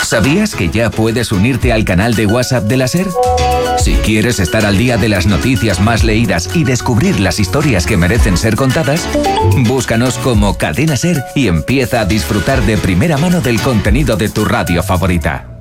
¿Sabías que ya puedes unirte al canal de WhatsApp de la SER? Si quieres estar al día de las noticias más leídas y descubrir las historias que merecen ser contadas, búscanos como Cadena SER y empieza a disfrutar de primera mano del contenido de tu radio favorita.